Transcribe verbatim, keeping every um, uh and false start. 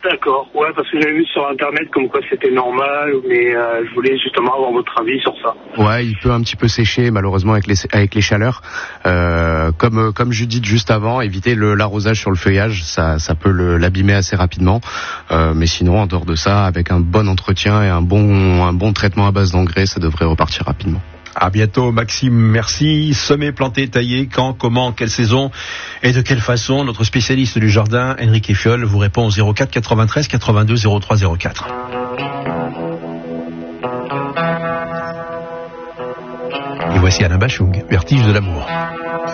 D'accord, ouais, parce que j'avais vu sur internet comme quoi c'était normal, mais euh, je voulais justement avoir votre avis sur ça. Ouais, il peut un petit peu sécher malheureusement avec les avec les chaleurs. Euh, comme comme Judith juste avant, éviter le l'arrosage sur le feuillage, ça ça peut le, l'abîmer assez rapidement. Euh, mais sinon, en dehors de ça, avec un bon entretien et un bon un bon traitement à base d'engrais, ça devrait repartir rapidement. À bientôt Maxime, merci. Semer, planter, tailler, quand, comment, quelle saison et de quelle façon? Notre spécialiste du jardin, Enrique Fiol, vous répond au zéro quatre quatre-vingt-treize quatre-vingt-deux zéro trois zéro quatre. Et voici Alain Bachung, Vertige de l'amour.